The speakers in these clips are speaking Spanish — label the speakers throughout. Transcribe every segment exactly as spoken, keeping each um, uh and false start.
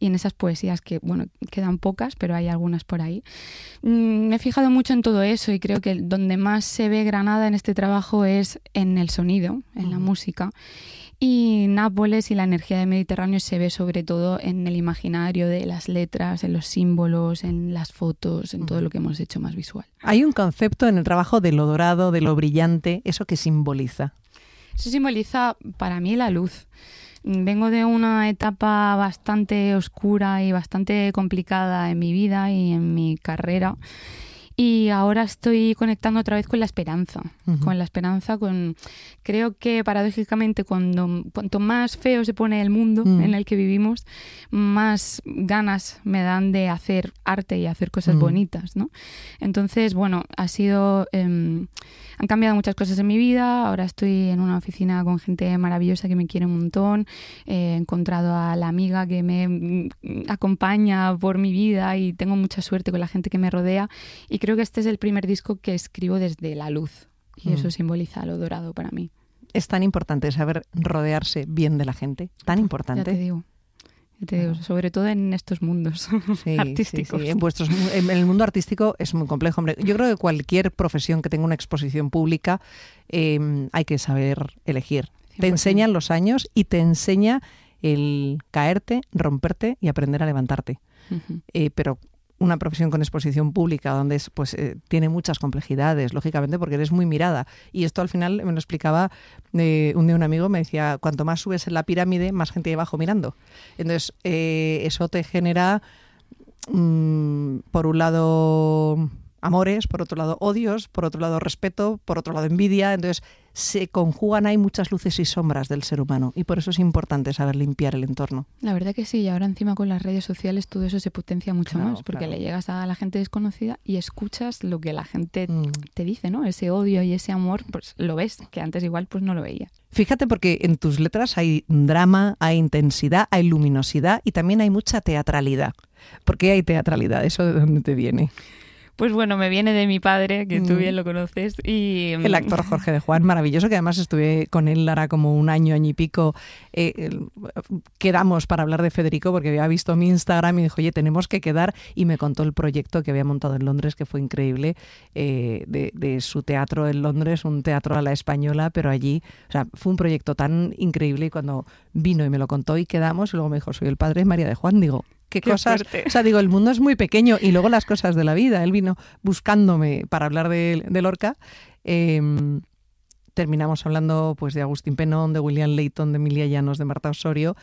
Speaker 1: y en esas poesías que, bueno, quedan pocas, pero hay algunas por ahí. Mm, me he fijado mucho en todo eso y creo que donde más se ve Granada en este trabajo es en el sonido, en la música. Y Nápoles y la energía del Mediterráneo se ve sobre todo en el imaginario de las letras, en los símbolos, en las fotos, en todo lo que hemos hecho más visual.
Speaker 2: Hay un concepto en el trabajo de lo dorado, de lo brillante, ¿eso qué simboliza?
Speaker 1: Eso simboliza para mí la luz. Vengo de una etapa bastante oscura y bastante complicada en mi vida y en mi carrera. Y ahora estoy conectando otra vez con la esperanza, uh-huh. con la esperanza, con creo que paradójicamente cuando cuanto más feo se pone el mundo uh-huh. en el que vivimos, más ganas me dan de hacer arte y hacer cosas uh-huh. bonitas, ¿no? Entonces, bueno, ha sido eh, han cambiado muchas cosas en mi vida. Ahora estoy en una oficina con gente maravillosa que me quiere un montón. Eh, he encontrado a la amiga que me acompaña por mi vida y tengo mucha suerte con la gente que me rodea. Y creo que este es el primer disco que escribo desde la luz y mm. eso simboliza lo dorado para mí.
Speaker 2: Es tan importante saber rodearse bien de la gente, tan importante.
Speaker 1: Ya te digo. Ya te digo, sobre todo en estos mundos
Speaker 2: sí,
Speaker 1: artísticos.
Speaker 2: Sí, sí. En, vuestros, en el mundo artístico es muy complejo. Hombre, yo creo que cualquier profesión que tenga una exposición pública eh, hay que saber elegir. cien por ciento. Te enseñan los años y te enseña el caerte, romperte y aprender a levantarte. Uh-huh. Eh, pero una profesión con exposición pública donde es, pues, eh, tiene muchas complejidades, lógicamente, porque eres muy mirada. Y esto al final me lo explicaba eh, un día un amigo, me decía, cuanto más subes en la pirámide, más gente hay abajo mirando. Entonces, eh, eso te genera, mmm, por un lado, amores, por otro lado, odios, por otro lado, respeto, por otro lado, envidia. Entonces, se conjugan, hay muchas luces y sombras del ser humano y por eso es importante saber limpiar el entorno.
Speaker 1: La verdad que sí, y ahora encima con las redes sociales todo eso se potencia mucho
Speaker 2: claro,
Speaker 1: más, porque
Speaker 2: claro.
Speaker 1: le llegas a la gente desconocida y escuchas lo que la gente
Speaker 2: mm.
Speaker 1: te dice, ¿no? Ese odio y ese amor, pues lo ves, que antes igual pues no lo veías.
Speaker 2: Fíjate, porque en tus letras hay drama, hay intensidad, hay luminosidad y también hay mucha teatralidad. ¿Por qué hay teatralidad? ¿Eso de dónde te viene?
Speaker 1: Pues bueno, me viene de mi padre, que tú bien lo conoces. Y
Speaker 2: el actor Jorge de Juan, maravilloso, que además estuve con él ahora como un año, año y pico. Eh, eh, quedamos para hablar de Federico porque había visto mi Instagram y dijo, oye, tenemos que quedar. Y me contó el proyecto que había montado en Londres, que fue increíble, eh, de, de su teatro en Londres, un teatro a la española, pero allí, o sea, fue un proyecto tan increíble y cuando vino y me lo contó y quedamos, y luego me dijo, soy el padre de María de Juan, digo, Qué, qué cosas, fuerte. O sea, digo, el mundo es muy pequeño y luego las cosas de la vida. Él vino buscándome para hablar de, de Lorca. Eh, terminamos hablando pues de Agustín Penón, de William Layton, de Emilia Llanos, de Marta Osorio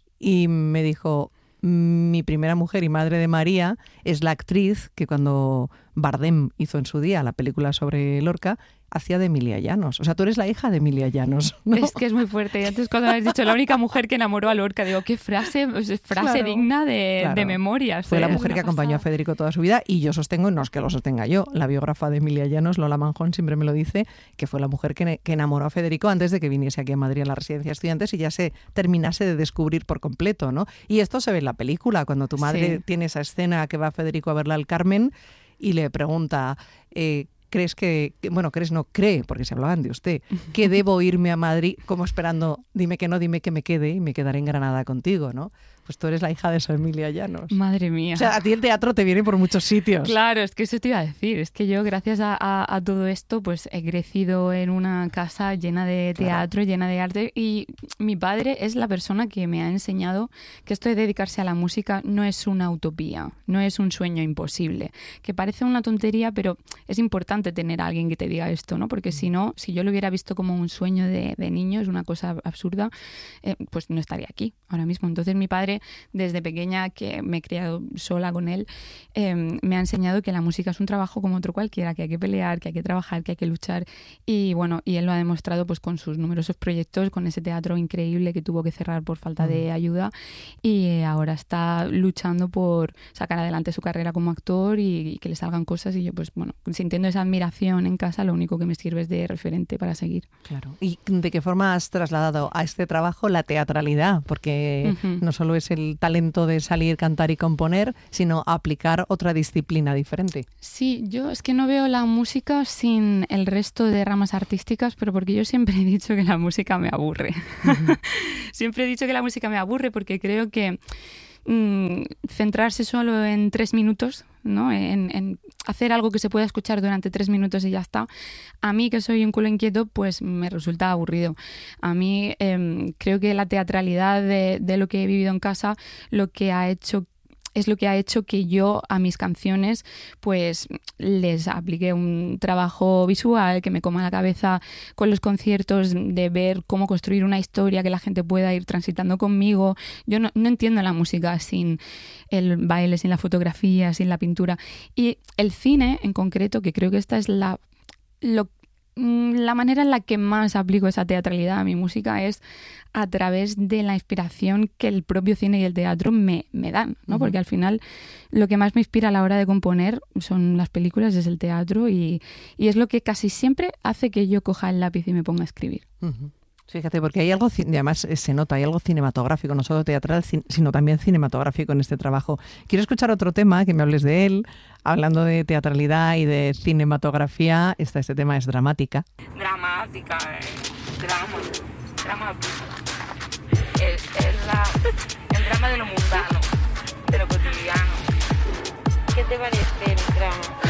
Speaker 2: y me dijo, mi primera mujer y madre de María es la actriz que cuando Bardem hizo en su día la película sobre Lorca, hacía de Emilia Llanos. O sea, tú eres la hija de Emilia Llanos, ¿no?
Speaker 1: Es que es muy fuerte. Y antes cuando me has dicho la única mujer que enamoró a Lorca, digo, qué frase, frase claro, digna de,
Speaker 2: claro.
Speaker 1: de memorias.
Speaker 2: Fue
Speaker 1: ¿eh?
Speaker 2: la mujer que acompañó a Federico toda su vida y yo sostengo, no es que lo sostenga yo, la biógrafa de Emilia Llanos, Lola Manjón, siempre me lo dice, que fue la mujer que, que enamoró a Federico antes de que viniese aquí a Madrid a la residencia de estudiantes y ya se terminase de descubrir por completo, ¿no? Y esto se ve en la película, cuando tu madre sí. tiene esa escena que va Federico a verla al Carmen y le pregunta... Eh, ¿Crees que, bueno, crees no, cree, porque se hablaban de usted, que debo irme a Madrid como esperando, dime que no, dime que me quede y me quedaré en Granada contigo, ¿no? Pues tú eres la hija de esa Emilia Llanos.
Speaker 1: Madre mía.
Speaker 2: O sea, a ti el teatro te viene por muchos sitios.
Speaker 1: Claro, es que eso te iba a decir. Es que yo, gracias a, a, a todo esto, pues he crecido en una casa llena de teatro, claro. llena de arte. Y mi padre es la persona que me ha enseñado que esto de dedicarse a la música no es una utopía, no es un sueño imposible. Que parece una tontería, pero es importante tener a alguien que te diga esto, ¿no? Porque si no, si yo lo hubiera visto como un sueño de, de niño, es una cosa absurda, eh, pues no estaría aquí ahora mismo. Entonces mi padre, desde pequeña, que me he criado sola con él, eh, me ha enseñado que la música es un trabajo como otro cualquiera, que hay que pelear, que hay que trabajar, que hay que luchar. Y bueno, y él lo ha demostrado pues con sus numerosos proyectos, con ese teatro increíble que tuvo que cerrar por falta mm. de ayuda y ahora está luchando por sacar adelante su carrera como actor y, y que le salgan cosas y yo pues bueno, sintiendo esa admiración en casa, lo único que me sirve es de referente para seguir.
Speaker 2: Claro. ¿Y de qué forma has trasladado a este trabajo la teatralidad? Porque uh-huh. no solo es el talento de salir, cantar y componer, sino aplicar otra disciplina diferente.
Speaker 1: Sí, yo es que no veo la música sin el resto de ramas artísticas, pero porque yo siempre he dicho que la música me aburre. Uh-huh. Siempre he dicho que la música me aburre porque creo que mmm, centrarse solo en tres minutos, ¿no? En, en hacer algo que se pueda escuchar durante tres minutos y ya está. A mí, que soy un culo inquieto, pues me resulta aburrido. A mí eh, creo que la teatralidad de, de lo que he vivido en casa, lo que ha hecho es lo que ha hecho que yo a mis canciones pues les aplique un trabajo visual, que me coma la cabeza con los conciertos, de ver cómo construir una historia que la gente pueda ir transitando conmigo. Yo no, no entiendo la música sin el baile, sin la fotografía, sin la pintura. Y el cine en concreto, que creo que esta es la, lo, la manera en la que más aplico esa teatralidad a mi música, es a través de la inspiración que el propio cine y el teatro me, me dan, ¿no? Uh-huh. Porque al final lo que más me inspira a la hora de componer son las películas, es el teatro, y, y es lo que casi siempre hace que yo coja el lápiz y me ponga a escribir.
Speaker 2: Uh-huh. Fíjate, porque hay algo, y además se nota, hay algo cinematográfico, no solo teatral, sino también cinematográfico en este trabajo. Quiero escuchar otro tema, que me hables de él. Hablando de teatralidad y de cinematografía, está este tema, es dramática.
Speaker 3: Dramática, eh. drama, drama. Es, es la, el drama de lo mundano, de lo cotidiano. ¿Qué te parece el drama?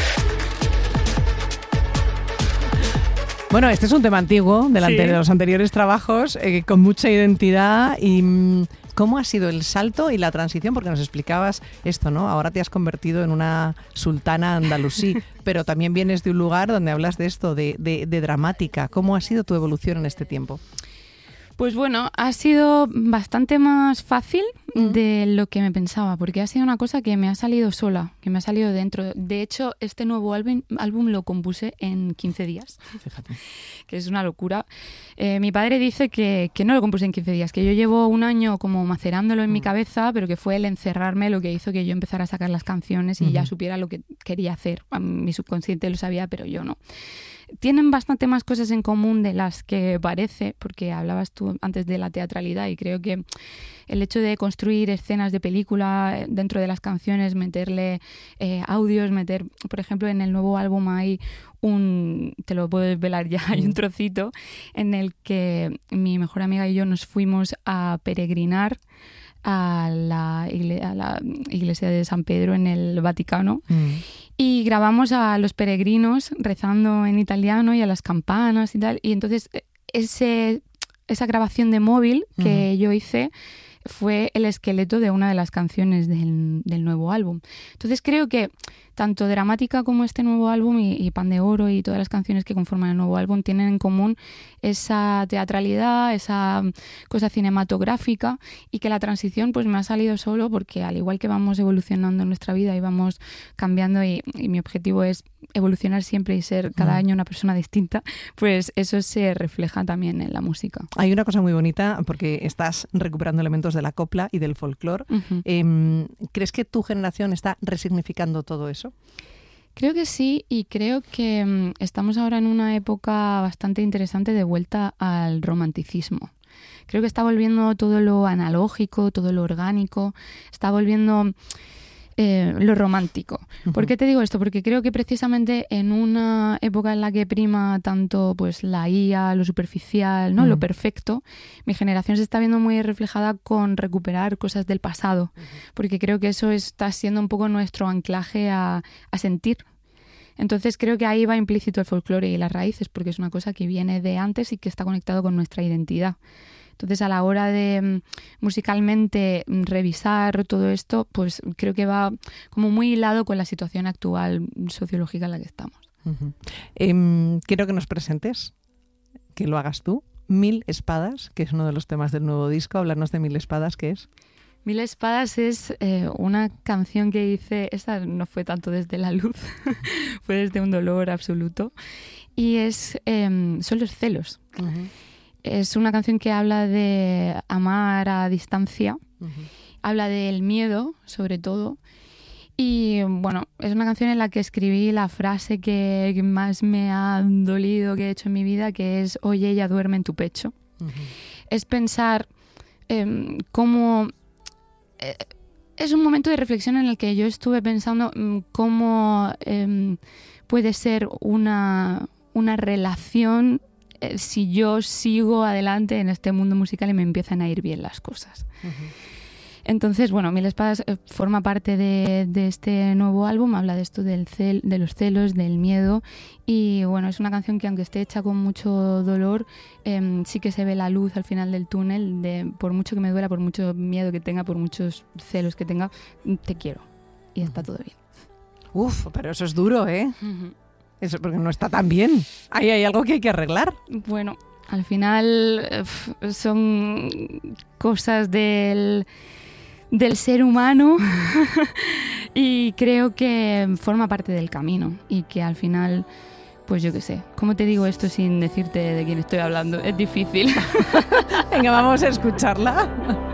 Speaker 2: Bueno, este es un tema antiguo de,
Speaker 1: Sí.
Speaker 2: de los anteriores trabajos, eh, con mucha identidad. Y ¿cómo ha sido el salto y la transición? Porque nos explicabas esto, ¿no? Ahora te has convertido en una sultana andalusí, pero también vienes de un lugar donde hablas de esto, de, de, de dramática. ¿Cómo ha sido tu evolución en este tiempo?
Speaker 1: Pues bueno, ha sido bastante más fácil de lo que me pensaba, porque ha sido una cosa que me ha salido sola, que me ha salido dentro. De hecho, este nuevo álbum, álbum lo compuse en quince días.
Speaker 2: Fíjate.
Speaker 1: Que es una locura. Eh, mi padre dice que, que no lo compuse en quince días, que yo llevo un año como macerándolo en mm. mi cabeza, pero que fue el encerrarme lo que hizo que yo empezara a sacar las canciones y uh-huh. ya supiera lo que quería hacer. Mi subconsciente lo sabía, pero yo no. Tienen bastante más cosas en común de las que parece, porque hablabas tú antes de la teatralidad, y creo que el hecho de construir escenas de película dentro de las canciones, meterle eh, audios, meter, por ejemplo, en el nuevo álbum hay un, te lo puedo desvelar ya, hay un trocito en el que mi mejor amiga y yo nos fuimos a peregrinar a la, igle- a la iglesia de San Pedro en el Vaticano mm. y grabamos a los peregrinos rezando en italiano y a las campanas y tal, y entonces ese, esa grabación de móvil que uh-huh. yo hice fue el esqueleto de una de las canciones del, del nuevo álbum. Entonces creo que tanto Dramática como este nuevo álbum y, y Pan de Oro y todas las canciones que conforman el nuevo álbum tienen en común esa teatralidad, esa cosa cinematográfica, y que la transición pues me ha salido solo porque al igual que vamos evolucionando en nuestra vida y vamos cambiando, y, y mi objetivo es evolucionar siempre y ser cada mm. año una persona distinta, pues eso se refleja también en la música.
Speaker 2: Hay una cosa muy bonita porque estás recuperando elementos de la copla y del folclore. Uh-huh. Eh, ¿Crees que tu generación está resignificando todo eso?
Speaker 1: Creo que sí, y creo que um, estamos ahora en una época bastante interesante de vuelta al romanticismo. Creo que está volviendo todo lo analógico, todo lo orgánico, está volviendo eh, lo romántico. Uh-huh. ¿Por qué te digo esto? Porque creo que precisamente en una época en la que prima tanto pues la I A, lo superficial, ¿no? Uh-huh. Lo perfecto, mi generación se está viendo muy reflejada con recuperar cosas del pasado, uh-huh. porque creo que eso está siendo un poco nuestro anclaje a, a sentir. Entonces creo que ahí va implícito el folclore y las raíces, porque es una cosa que viene de antes y que está conectado con nuestra identidad. Entonces, a la hora de musicalmente revisar todo esto, pues creo que va como muy hilado con la situación actual sociológica en la que estamos.
Speaker 2: Uh-huh. Eh, quiero que nos presentes, que lo hagas tú, Mil Espadas, que es uno de los temas del nuevo disco. Hablarnos de Mil Espadas, ¿qué es?
Speaker 1: Mil Espadas es eh, una canción que hice, esta no fue tanto desde la luz, fue desde un dolor absoluto, y es eh, son los celos. Uh-huh. Es una canción que habla de amar a distancia, uh-huh. habla del miedo, sobre todo. Y bueno, es una canción en la que escribí la frase que más me ha dolido que he hecho en mi vida, que es «Oye, ella duerme en tu pecho». Uh-huh. Es pensar eh, cómo... Eh, es un momento de reflexión en el que yo estuve pensando cómo eh, puede ser una, una relación si yo sigo adelante en este mundo musical y me empiezan a ir bien las cosas. Uh-huh. Entonces, bueno, Mil Espadas eh, forma parte de, de este nuevo álbum, habla de esto del cel, de los celos, del miedo, y bueno, es una canción que aunque esté hecha con mucho dolor, eh, sí que se ve la luz al final del túnel, de por mucho que me duela, por mucho miedo que tenga, por muchos celos que tenga, te quiero y está todo bien.
Speaker 2: Uf, pero eso es duro, ¿eh?
Speaker 1: Uh-huh.
Speaker 2: Eso porque no está tan bien. Ahí hay algo que hay que arreglar.
Speaker 1: Bueno, al final uf, son cosas del... del ser humano y creo que forma parte del camino y que al final, pues yo qué sé, ¿cómo te digo esto sin decirte de quién estoy hablando? Es difícil.
Speaker 2: Venga, vamos a escucharla.